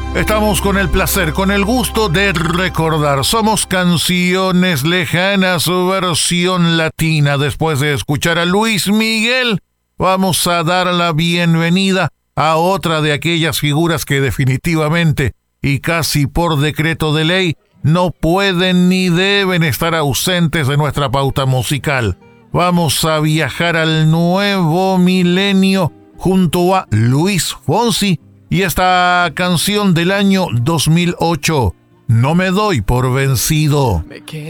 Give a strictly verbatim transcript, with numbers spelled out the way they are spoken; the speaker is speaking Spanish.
Estamos con el placer, con el gusto de recordar. Somos Canciones Lejanas, versión latina. Después de escuchar a Luis Miguel, vamos a dar la bienvenida a otra de aquellas figuras que definitivamente y casi por decreto de ley no pueden ni deben estar ausentes de nuestra pauta musical. Vamos a viajar al nuevo milenio junto a Luis Fonsi y esta canción del año dos mil ocho, No me doy por vencido.